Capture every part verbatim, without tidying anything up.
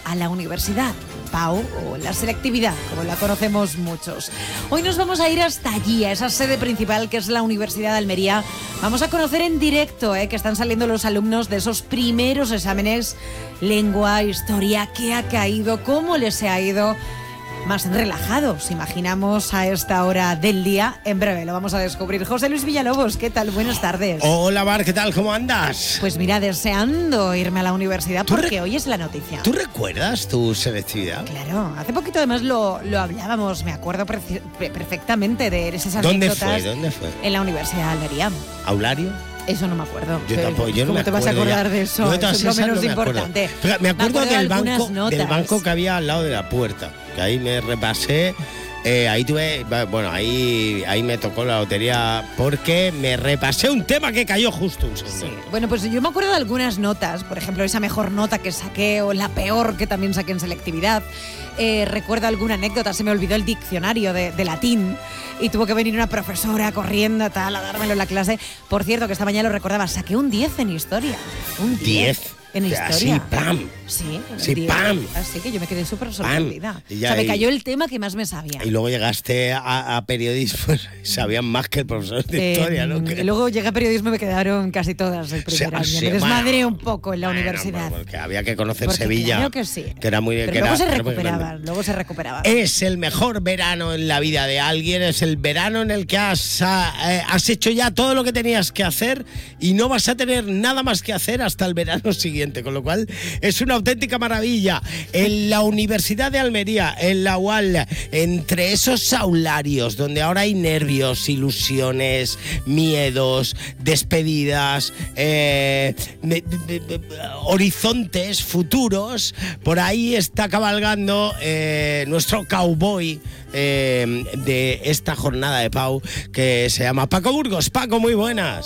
a la universidad, Pau, o la selectividad, como la conocemos muchos. Hoy nos vamos a ir hasta allí, a esa sede principal que es la Universidad de Almería. Vamos a conocer en directo eh, que están saliendo los alumnos de esos primeros exámenes, lengua, historia, qué ha caído, cómo les ha ido. Más relajados, imaginamos, a esta hora del día. En breve lo vamos a descubrir. José Luis Villalobos, ¿qué tal? Buenas tardes. Hola, Bar, ¿qué tal? ¿Cómo andas? Pues mira, deseando irme a la universidad porque hoy es la noticia. ¿Tú recuerdas tu selectividad? Claro, hace poquito además lo, lo hablábamos, me acuerdo pre- perfectamente de esas ¿Dónde anécdotas. fue? ¿Dónde fue? En la Universidad de Almería. ¿Aulario? Eso no me acuerdo. Yo tampoco, yo no ¿Cómo me te vas a acuerdo acordar ya. de eso? Yo de Eso todas es lo esas menos no me acuerdo. importante. Fíjate, me acuerdo, me acuerdo del, de banco, algunas del notas. banco que había al lado de la puerta, que ahí me repasé. Eh, ahí tuve, bueno, ahí, ahí me tocó la lotería porque me repasé un tema que cayó justo un segundo. Sí. Bueno, pues yo me acuerdo de algunas notas, por ejemplo, esa mejor nota que saqué o la peor que también saqué en selectividad. Eh, recuerdo alguna anécdota, se me olvidó el diccionario de, de latín y tuvo que venir una profesora corriendo tal, a dármelo en la clase. Por cierto, que esta mañana lo recordaba, saqué un diez en historia. Un diez. En historia. Así, pam. Sí, sí, diez. pam. Así que yo me quedé súper sorprendida. Y ya, o sea, me y, cayó el tema que más me sabía. Y luego llegaste a, a periodismo, pues sabían más que el profesor de eh, historia, ¿no? Y luego llegué a periodismo y me quedaron casi todas el primer sí, año. sí, me desmadré bueno, un poco en la bueno, universidad. Porque había que conocer porque Sevilla. Claro que sí. Que era muy Pero que luego era, se era recuperaban, luego se recuperaban. Es el mejor verano en la vida de alguien, es el verano en el que has, eh, has hecho ya todo lo que tenías que hacer y no vas a tener nada más que hacer hasta el verano siguiente, con lo cual es una auténtica maravilla. En la Universidad de Almería, en la U A L, entre esos aularios donde ahora hay nervios, ilusiones, miedos, despedidas, eh, de, de, de, de, horizontes futuros, por ahí está cabalgando eh, nuestro cowboy eh, de esta jornada de Pau, que se llama Paco Burgos. Paco, muy buenas.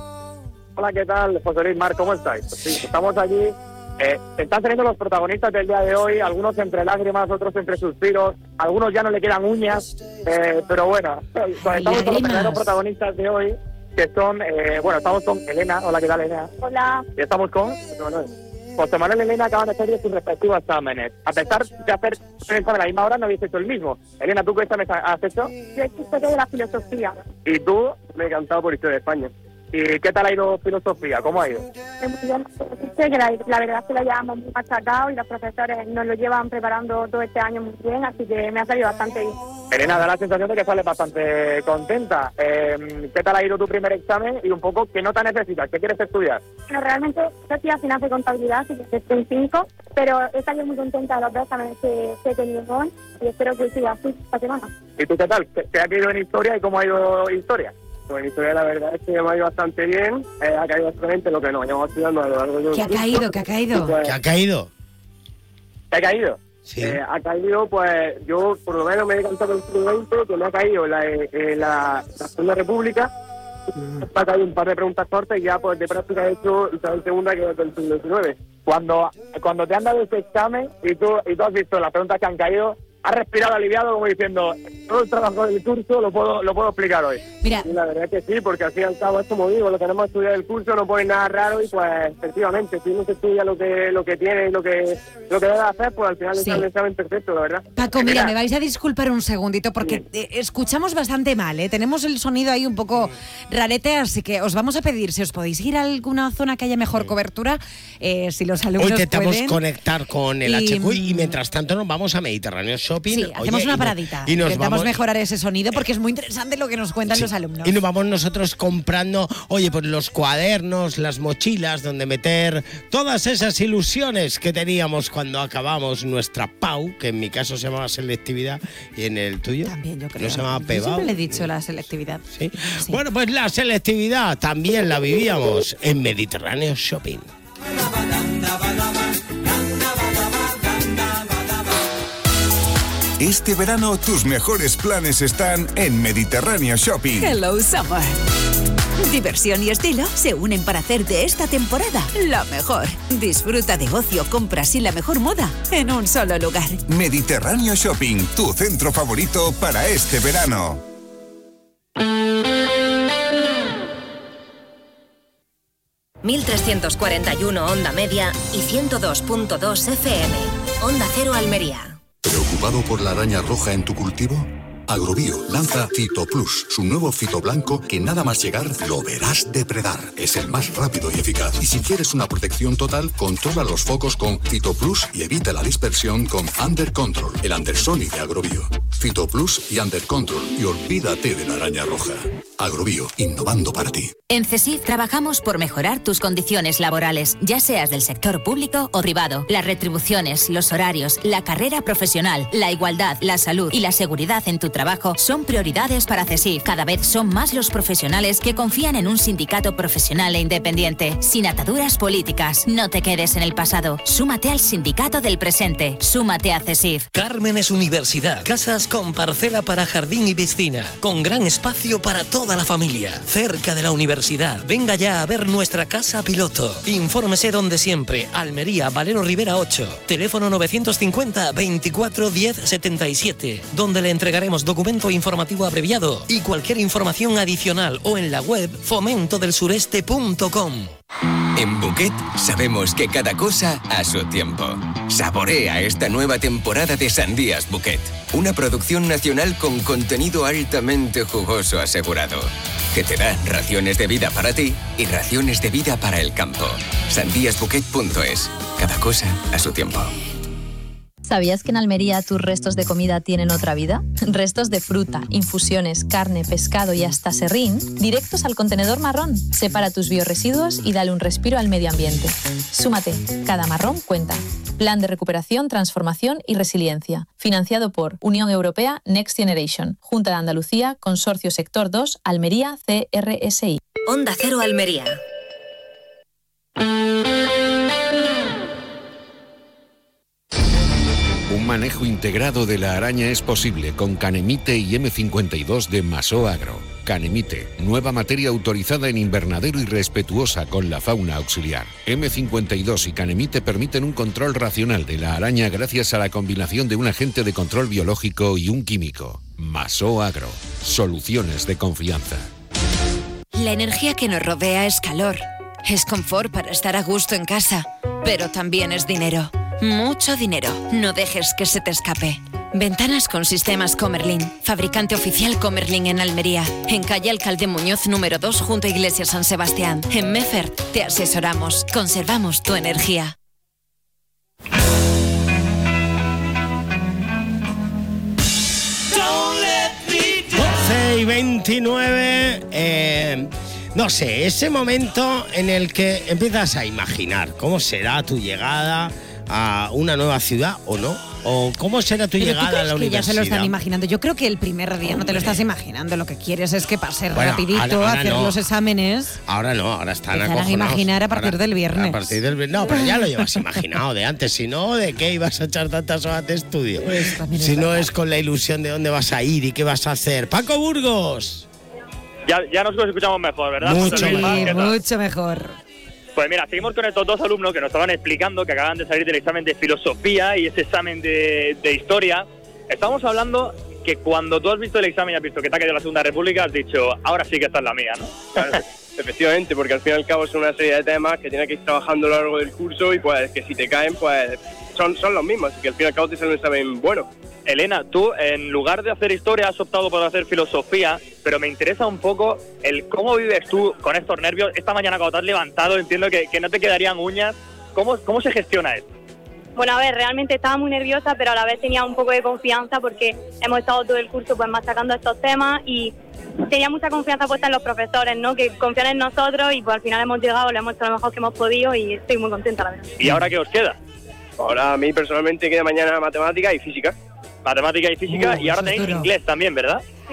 Hola, ¿qué tal? José Luis Mar, ¿cómo estáis? Pues sí, estamos aquí. Eh, están teniendo los protagonistas del día de hoy, algunos entre lágrimas, otros entre suspiros, algunos ya no le quedan uñas, eh, pero bueno, estamos con los verdaderos protagonistas de hoy, que son, eh, bueno, estamos con Elena. Hola, ¿qué tal, Elena? Hola. Y estamos con José Manuel y Elena, acaban de hacer sus respectivos exámenes. A pesar de hacer un examen a la misma hora, no habéis hecho el mismo. Elena, ¿tú qué examen has hecho? Yo he hecho historia de la filosofía. Y tú, me he encantado por historia de España. ¿Y qué tal ha ido filosofía? ¿Cómo ha ido? Muy bien. Que la, la verdad es que lo llevamos muy machacado y los profesores nos lo llevan preparando todo este año muy bien, así que me ha salido bastante bien. Elena, da la sensación de que sales bastante contenta. Eh, ¿Qué tal ha ido tu primer examen y un poco qué nota necesitas? ¿Qué quieres estudiar? Bueno, realmente yo estoy a final de contabilidad, así que estoy en cinco, pero he salido muy contenta de los dos exámenes que, que he tenido hoy y espero que siga así esta semana. ¿Y tú qué tal? ¿Te ha caído en historia y cómo ha ido historia? Pues en historia la verdad es que me ha ido bastante bien, eh, ha caído excelente lo que nos llevamos estudiando a lo largo de los ¿Qué ha caído? ¿Qué ha caído? Pues, ¿Qué ha caído? ¿Te ha caído? Sí. Eh, ha caído, pues yo por lo menos me he decantado el siglo veinte, que me ha caído en la, en la, la Segunda República, me ha caído un par de preguntas cortas y ya pues de práctica he hecho Isabel segunda, que es del siglo diecinueve. Cuando, cuando te han dado ese examen y tú, y tú has visto las preguntas que han caído, has respirado aliviado como diciendo, todo el trabajo del curso lo puedo lo puedo explicar hoy. Mira, Y la verdad es que sí, porque al fin y al cabo es como digo, lo que tenemos estudiado el curso no pone nada raro y pues efectivamente, si uno se estudia lo que lo que tiene y lo que lo que debe hacer, pues al final Sí. es un examen perfecto, la verdad. Paco, mira, me vais a disculpar un segundito porque eh, escuchamos bastante mal, ¿eh? Tenemos el sonido ahí un poco rarete, así que os vamos a pedir si os podéis ir a alguna zona que haya mejor cobertura, eh, si los alumnos Hoy intentamos pueden. conectar con el Y, H Q I y mientras tanto nos vamos a Mediterráneo Shopping. Sí, Oye, hacemos una y no- paradita. Y nos Intentamos vamos, mejorar ese sonido porque es muy interesante lo que nos cuentan Sí. los alumnos. Y nos vamos nosotros comprando, oye, pues los cuadernos, las mochilas, donde meter todas esas ilusiones que teníamos cuando acabamos nuestra Pau, que en mi caso se llamaba selectividad, y en el tuyo También yo creo. no se llamaba Yo Pebao. siempre le he dicho la selectividad. ¿Sí? Sí. Bueno, pues la selectividad también la vivíamos en Mediterráneo Shopping. Este verano tus mejores planes están en Mediterráneo Shopping. Hello Summer. Diversión y estilo se unen para hacer de esta temporada la mejor. Disfruta de ocio, compras y la mejor moda en un solo lugar. Mediterráneo Shopping, tu centro favorito para este verano. mil trescientos cuarenta y uno onda media y ciento dos punto dos F M. Onda Cero Almería. ¿Preocupado por la araña roja en tu cultivo? Agrobio lanza Fito Plus, su nuevo fito blanco que nada más llegar lo verás depredar. Es el más rápido y eficaz. Y si quieres una protección total, controla los focos con Fito Plus y evita la dispersión con Under Control, el Undersonic de Agrobio. Fito Plus y Under Control y olvídate de la araña roja. Agrobio, innovando para ti. En CESIF trabajamos por mejorar tus condiciones laborales, ya seas del sector público o privado. Las retribuciones, los horarios, la carrera profesional, la igualdad, la salud y la seguridad en tu trabajo son prioridades para CESIF. Cada vez son más los profesionales que confían en un sindicato profesional e independiente, sin ataduras políticas. No te quedes en el pasado. Súmate al sindicato del presente. Súmate a CESIF. Cármenes Universidad. Casas con parcela para jardín y piscina, con gran espacio para toda la familia, cerca de la universidad. Venga ya a ver nuestra casa piloto. Infórmese donde siempre. Almería, Valero Rivera ocho. Teléfono novecientos cincuenta, veinticuatro, diez, setenta y siete. Donde le entregaremos documento informativo abreviado y cualquier información adicional o en la web fomento del sureste punto com. En Bouquet sabemos que cada cosa a su tiempo. Saborea esta nueva temporada de Sandías Bouquet, una producción nacional con contenido altamente jugoso asegurado, que te da raciones de vida para ti y raciones de vida para el campo. sandías bouquet punto es. Cada cosa a su tiempo. ¿Sabías que en Almería tus restos de comida tienen otra vida? Restos de fruta, infusiones, carne, pescado y hasta serrín, directos al contenedor marrón. Separa tus biorresiduos y dale un respiro al medio ambiente. Súmate, cada marrón cuenta. Plan de recuperación, transformación y resiliencia. Financiado por Unión Europea Next Generation, Junta de Andalucía, Consorcio Sector dos, Almería, C R S I. Onda Cero Almería. Un manejo integrado de la araña es posible con Canemite y eme cincuenta y dos de Masó Agro. Canemite, nueva materia autorizada en invernadero y respetuosa con la fauna auxiliar. eme cincuenta y dos y Canemite permiten un control racional de la araña gracias a la combinación de un agente de control biológico y un químico. Masó Agro, soluciones de confianza. La energía que nos rodea es calor, es confort para estar a gusto en casa, pero también es dinero. Mucho dinero. No dejes que se te escape. Ventanas con sistemas Comerlin. Fabricante oficial Comerlin en Almería. En calle Alcalde Muñoz número dos junto a Iglesia San Sebastián. En Meffert te asesoramos. Conservamos tu energía. doce y veintinueve. Eh, no sé, ese momento en el que empiezas a imaginar cómo será tu llegada a una nueva ciudad o no, o cómo será tu Pero llegada ¿tú crees a la que universidad. ya se lo están imaginando? Yo creo que el primer día no te lo estás imaginando. Lo que quieres es que pase Bueno, rapidito, ahora- ahora hacer no. los exámenes. Ahora no, ahora están Empezarán a acojonados. imaginar a partir Ahora- del viernes. A partir del viernes. No, pero ya lo llevas imaginado de antes. Si no, ¿de qué ibas a echar tantas horas de estudio? Pues también es Si no verdad. es con la ilusión de dónde vas a ir y qué vas a hacer. Paco Burgos. Ya, ya nos escuchamos mejor, ¿verdad? Mucho José Luis? mejor. ¿Qué tal? Mucho mejor. Pues mira, seguimos con estos dos alumnos que nos estaban explicando que acaban de salir del examen de filosofía y ese examen de, de historia. Estamos hablando que cuando tú has visto el examen y has visto que te ha caído la Segunda República, has dicho, ahora sí que esta es la mía, ¿no? Efectivamente, porque al fin y al cabo son una serie de temas que tienes que ir trabajando a lo largo del curso y pues que si te caen, pues son, son los mismos, así que al fin y al cabo te sale un examen bueno. Elena, tú en lugar de hacer historia has optado por hacer filosofía, pero me interesa un poco el cómo vives tú con estos nervios. Esta mañana cuando te has levantado entiendo que, que no te quedarían uñas. ¿Cómo, cómo se gestiona esto? Bueno, a ver, realmente estaba muy nerviosa, pero a la vez tenía un poco de confianza porque hemos estado todo el curso pues machacando estos temas y tenía mucha confianza puesta en los profesores, ¿no? Que confían en nosotros y pues al final hemos llegado, lo hemos hecho lo mejor que hemos podido y estoy muy contenta, la verdad. ¿Y ahora qué os queda? Ahora a mí personalmente queda mañana matemática y física. Matemática y física, Uh, y ahora eso es tenéis duro. inglés también, ¿verdad? Sí.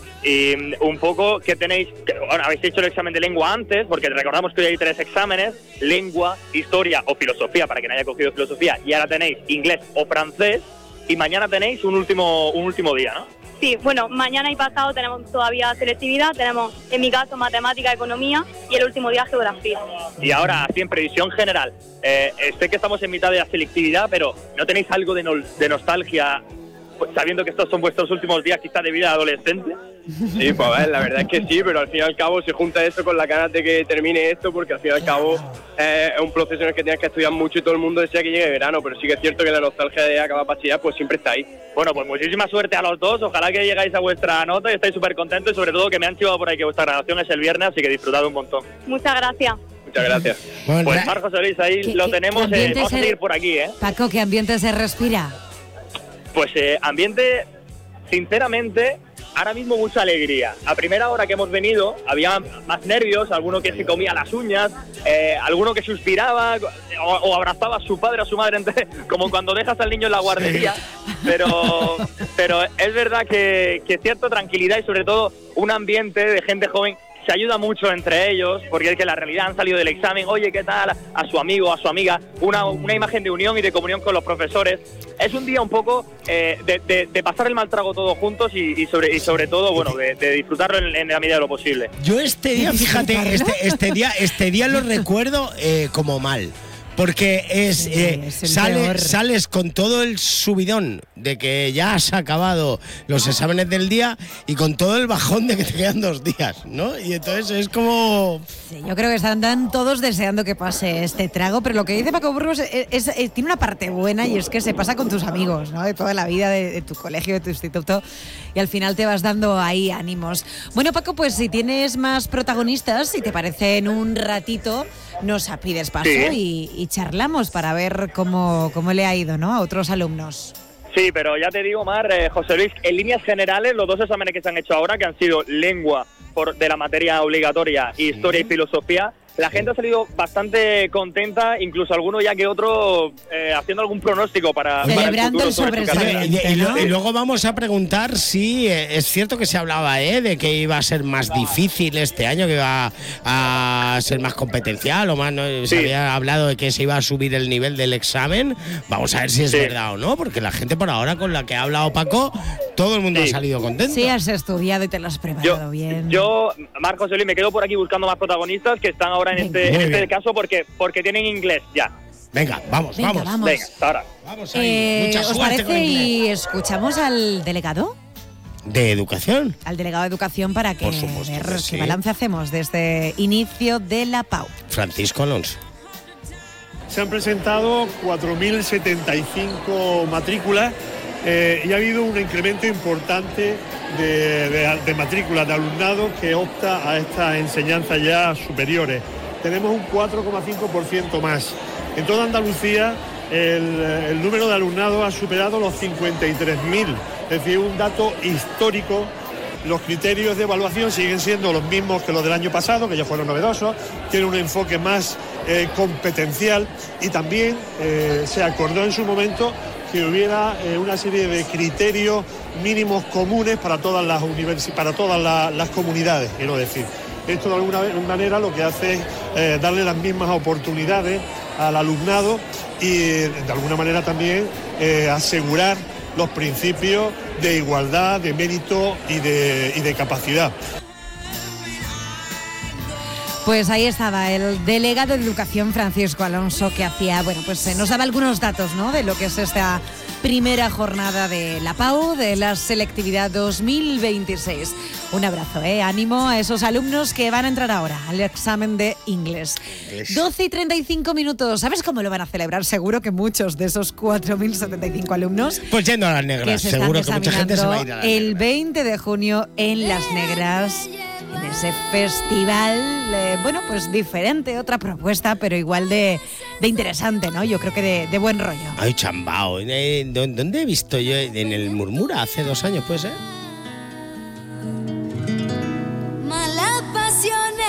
Y mm, un poco que tenéis, que, bueno, habéis hecho el examen de lengua antes, porque recordamos que hoy hay tres exámenes, lengua, historia o filosofía, para quien haya cogido filosofía, y ahora tenéis inglés o francés, y mañana tenéis un último, un último día, ¿no? Sí, bueno, mañana y pasado tenemos todavía selectividad, tenemos en mi caso matemática, economía y el último día geografía. Y ahora, así en previsión general, eh, sé que estamos en mitad de la selectividad, pero ¿no tenéis algo de, no- de nostalgia pues, sabiendo que estos son vuestros últimos días quizás de vida adolescente? Sí, pues a ver, la verdad es que sí, pero al fin y al cabo se junta eso con la ganas de que termine esto, porque al fin y al cabo eh, es un proceso en el que tienes que estudiar mucho y todo el mundo desea que llegue verano, pero sí que es cierto que la nostalgia de acabar bachiller pues siempre está ahí. Bueno, pues muchísima suerte a los dos, ojalá que llegáis a vuestra nota y estáis súper contentos y sobre todo que me han chivado por ahí que vuestra grabación es el viernes, así que disfrutad un montón. Muchas gracias. Muchas gracias. Bueno, Pues Mar, José Luis, ahí ¿Qué- lo qué- tenemos, qué eh, ambiente vamos a es el- seguir por aquí, ¿eh? Paco, ¿qué ambiente se respira? Pues eh, ambiente, sinceramente, ahora mismo mucha alegría. A primera hora que hemos venido había más nervios, alguno que se comía las uñas, eh, alguno que suspiraba o, o abrazaba a su padre o a su madre, entre- como cuando dejas al niño en la guardería. Pero, pero es verdad que, que cierta tranquilidad y sobre todo un ambiente de gente joven se ayuda mucho entre ellos, porque es que la realidad han salido del examen, oye, ¿qué tal? A su amigo, a su amiga, una, una imagen de unión y de comunión con los profesores. Es un día un poco eh, de, de, de pasar el mal trago todos juntos y, y, sobre, y sobre todo, bueno, de, de disfrutarlo en, en la medida de lo posible. Yo este día, fíjate, este, este día, este día lo recuerdo eh, como mal. Porque es, eh, es el sale- peor. sales con todo el subidón de que ya has acabado los exámenes del día y con todo el bajón de que te quedan dos días, ¿no? Y entonces es como... Sí, yo creo que están todos deseando que pase este trago, pero lo que dice Paco Burgos es, es- es- tiene una parte buena y es que se pasa con tus amigos, ¿no? De toda la vida, de, de tu colegio, de tu instituto, y al final te vas dando ahí ánimos. Bueno, Paco, pues si tienes más protagonistas, si te parece en un ratito, nos pides paso Sí. y, y charlamos para ver cómo, cómo le ha ido, ¿no? A otros alumnos. Sí, pero ya te digo, Mar, eh, José Luis, en líneas generales, los dos exámenes que se han hecho ahora, que han sido lengua por, de la materia obligatoria y historia y filosofía, la gente ha salido bastante contenta, incluso alguno ya que otro eh, haciendo algún pronóstico para, para Celebrando el futuro el sobre su carrera. Y, y lo- y luego vamos a preguntar si eh, es cierto que se hablaba eh, de que iba a ser más difícil este año, que iba a ser más competencial o más, ¿no? Se Sí. había hablado de que se iba a subir el nivel del examen. Vamos a ver si es Sí. verdad o no, porque la gente por ahora con la que ha hablado Paco, todo el mundo Sí. ha salido contento. Sí, has estudiado y te lo has preparado bien. Yo, Marcos José Luis, me quedo por aquí buscando más protagonistas que están ahora en este, en Muy este bien. caso porque, porque tienen inglés ya. Venga, vamos, Venga, vamos. vamos. Venga, hasta ahora. Vamos ahí. Eh, Mucha ¿Os suerte con parece inglés. y escuchamos al delegado? ¿De educación? Al delegado de educación para que Por supuesto ver que qué sí. balance hacemos de este inicio de la P A U. Francisco Alonso. Se han presentado cuatro mil setenta y cinco matrículas eh, y ha habido un incremento importante de, de- de matrículas de alumnado que opta a estas enseñanzas ya superiores. Tenemos un cuatro coma cinco por ciento más. En toda Andalucía el, el número de alumnado ha superado los cincuenta y tres mil, es decir, un dato histórico. Los criterios de evaluación siguen siendo los mismos que los del año pasado, que ya fueron novedosos, tiene un enfoque más eh, competencial y también eh, se acordó en su momento que hubiera eh, una serie de criterios mínimos comunes para todas las universi- para todas la- las comunidades, quiero decir. Esto de alguna ve- manera lo que hace es eh, darle las mismas oportunidades al alumnado y eh, de alguna manera también eh, asegurar los principios de igualdad, de mérito y de, y de capacidad. Pues ahí estaba el delegado de Educación, Francisco Alonso, que hacía, bueno, pues eh, nos daba algunos datos, ¿no?, de lo que es esta primera jornada de la P A U, de la selectividad dos mil veintiséis. Un abrazo, ¿eh? Ánimo a esos alumnos que van a entrar ahora al examen de inglés. doce y treinta y cinco minutos. ¿Sabes cómo lo van a celebrar? Seguro que muchos de esos cuatro mil setenta y cinco alumnos Pues yendo a las que negras, se están seguro que mucha gente se va a ir a las el veinte de junio en Las Negras, en ese festival, eh, bueno, pues diferente, otra propuesta, pero igual de, de interesante, ¿no? Yo creo que de, de buen rollo. Ay, chambao. Eh, ¿dó- ¿Dónde he visto yo? En el Murmura, hace dos años, ¿puede ser? Malas pasiones.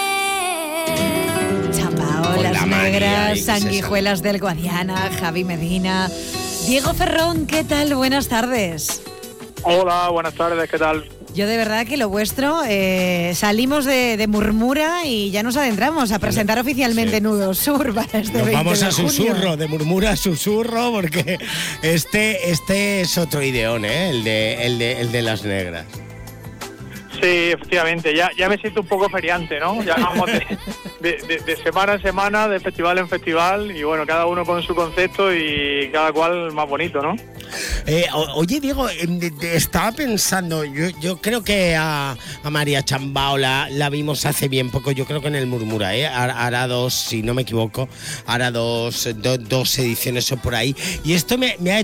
Chambao, Con Las la manía ahí Negras, que se Sanguijuelas del Guadiana, Javi Medina. Diego Ferrón, ¿qué tal? Buenas tardes. Hola, buenas tardes, ¿qué tal? Yo de verdad que lo vuestro, eh, salimos de, de Murmura y ya nos adentramos a presentar oficialmente Sí. Nudo Sur para este Nos veinte vamos de a junio. susurro, de Murmura a susurro, porque este, este es otro ideón, ¿eh? El de, el de, el de Las Negras. Sí, efectivamente, ya, ya me siento un poco feriante, ¿no? Ya vamos de, de, de, de semana en semana, de festival en festival, y bueno, cada uno con su concepto y cada cual más bonito, ¿no? Eh, o, oye, Diego, eh, de, de, estaba pensando, yo, yo creo que a, a María Chambao la, la vimos hace bien poco, yo creo que en el Murmura, ¿eh? Hará dos, si no me equivoco, hará dos, do, dos ediciones o por ahí, y esto me, me ha